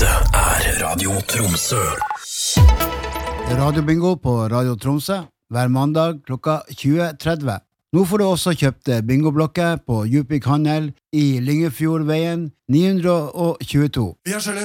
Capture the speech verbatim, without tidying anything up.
Dette er Radio Tromsø. Radio Bingo på Radio Tromsø hver mandag klokka tjue tretti. Nå får du også kjøpt bingoblokker på Djupvik Handel i Lyngefjordveien ni hundre tjueto. Vi har